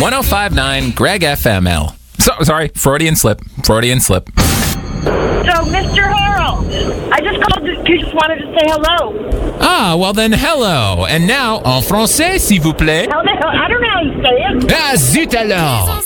1059 Greg FML. Sorry, Freudian slip. So, Mr. Harold, I just called you just wanted to say hello. Ah, well then, hello. And now, en français, s'il vous plaît. I don't know how you say it. Ah, zut alors.